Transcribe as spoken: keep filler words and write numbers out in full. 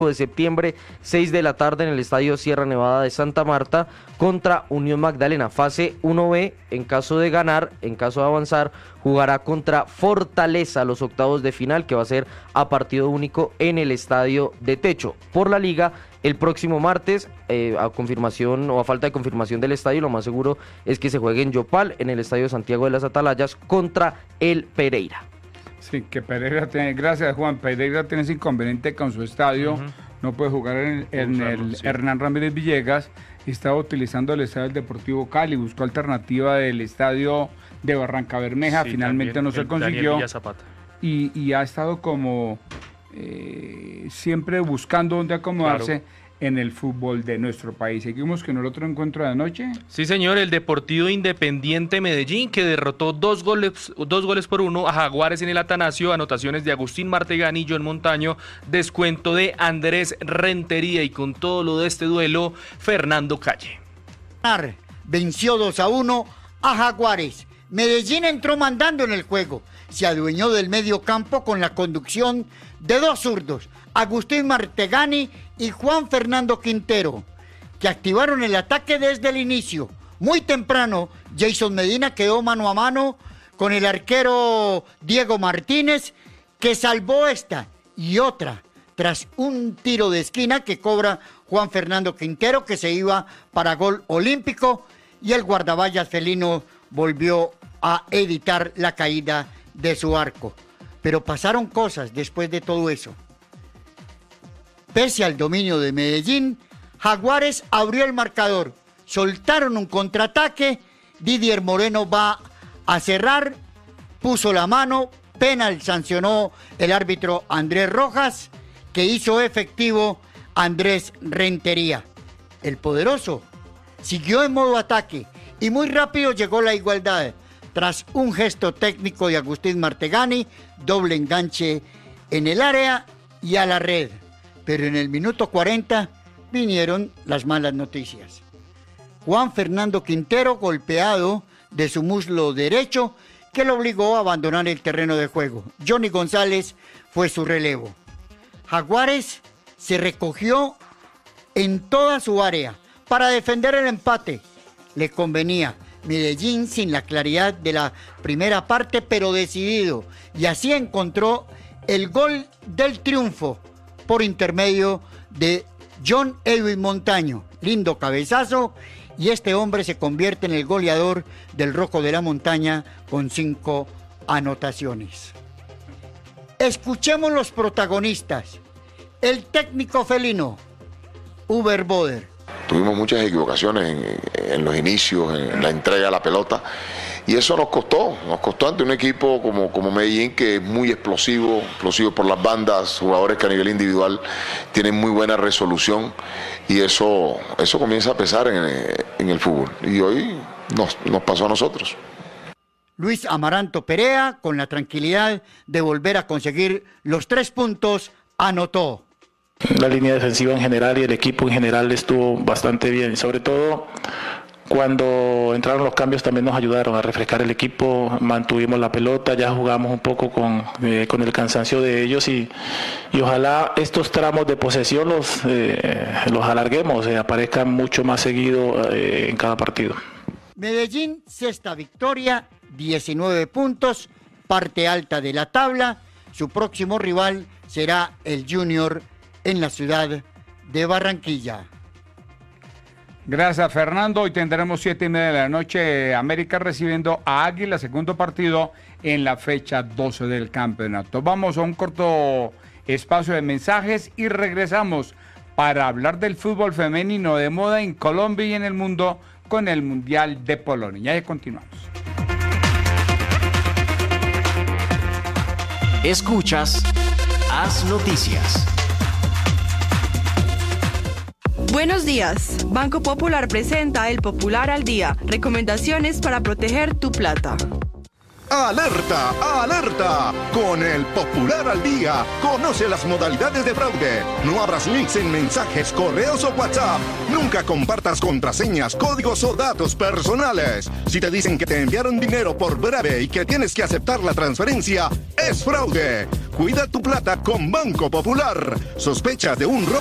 de septiembre, seis de la tarde en el Estadio Sierra Nevada de Santa Marta contra Unión Magdalena. Fase uno be, en caso de ganar, en caso de avanzar, jugará contra Fortaleza los octavos de final, que va a ser a partido único en el Estadio de Techo. Por la Liga, el próximo martes, eh, a confirmación o a falta de confirmación del estadio, lo más seguro es que se juegue en Yopal, en el Estadio Santiago de las Atalayas, contra el Pereira. Sí, que Pereira tiene, gracias Juan, Pereira tiene ese inconveniente con su estadio, uh-huh. no puede jugar en, en Usarlo, el sí. Hernán Ramírez Villegas, estaba utilizando el estadio del Deportivo Cali, buscó alternativa del estadio de Barranca Bermeja, sí, finalmente también, no se consiguió, y, y ha estado como eh, siempre buscando dónde acomodarse, claro, en el fútbol de nuestro país. Seguimos con el otro encuentro de anoche. Sí, señor, el Deportivo Independiente Medellín, que derrotó dos goles, dos goles por uno a Jaguares en el Atanasio, anotaciones de Agustín Martegani y John Montaño, descuento de Andrés Rentería, y con todo lo de este duelo, Fernando Calle. Venció dos a uno a Jaguares. Medellín entró mandando en el juego, se adueñó del medio campo con la conducción de dos zurdos, Agustín Martegani y Juan Fernando Quintero, que activaron el ataque desde el inicio. Muy temprano, Jason Medina quedó mano a mano con el arquero Diego Martínez, que salvó esta y otra tras un tiro de esquina que cobra Juan Fernando Quintero, que se iba para gol olímpico, y el guardaballas felino volvió a evitar la caída de su arco. Pero pasaron cosas después de todo eso. Pese al dominio de Medellín, Jaguares abrió el marcador, soltaron un contraataque, Didier Moreno va a cerrar, puso la mano, penal sancionó el árbitro Andrés Rojas, que hizo efectivo Andrés Rentería. El poderoso siguió en modo ataque y muy rápido llegó la igualdad, tras un gesto técnico de Agustín Martegani, doble enganche en el área y a la red. Pero en el minuto cuarenta vinieron las malas noticias. Juan Fernando Quintero, golpeado de su muslo derecho, que lo obligó a abandonar el terreno de juego. Johnny González fue su relevo. Jaguares se recogió en toda su área para defender el empate. Le convenía. Medellín sin la claridad de la primera parte, pero decidido, y así encontró el gol del triunfo por intermedio de John Edwin Montaño. Lindo cabezazo, y este hombre se convierte en el goleador del Rojo de la Montaña con cinco anotaciones. Escuchemos los protagonistas. El técnico felino, Uber Boder. Tuvimos muchas equivocaciones en, en los inicios, en la entrega de la pelota, y eso nos costó, nos costó ante un equipo como, como Medellín, que es muy explosivo, explosivo por las bandas, jugadores que a nivel individual tienen muy buena resolución, y eso, eso comienza a pesar en, en el fútbol, y hoy nos, nos pasó a nosotros. Luis Amaranto Perea, con la tranquilidad de volver a conseguir los tres puntos, anotó. La línea defensiva en general y el equipo en general estuvo bastante bien, sobre todo cuando entraron los cambios también nos ayudaron a refrescar el equipo, mantuvimos la pelota, ya jugamos un poco con, eh, con el cansancio de ellos, y, y ojalá estos tramos de posesión los, eh, los alarguemos, eh, aparezcan mucho más seguido eh, en cada partido. Medellín, sexta victoria, diecinueve puntos, parte alta de la tabla. Su próximo rival será el Junior en la ciudad de Barranquilla. Gracias, Fernando. Hoy tendremos siete y media de la noche, América recibiendo a Águila, segundo partido en la fecha doce del campeonato. Vamos a un corto espacio de mensajes y regresamos para hablar del fútbol femenino de moda en Colombia y en el mundo con el Mundial de Polonia. Ya continuamos. Escuchas Haz Noticias. Buenos días. Banco Popular presenta El Popular al Día. Recomendaciones para proteger tu plata. ¡Alerta! ¡Alerta! Con el Popular al Día, conoce las modalidades de fraude. No abras links en mensajes, correos o WhatsApp. Nunca compartas contraseñas, códigos o datos personales. Si te dicen que te enviaron dinero por breve y que tienes que aceptar la transferencia, es fraude. Cuida tu plata con Banco Popular. ¿Sospechas de un robo?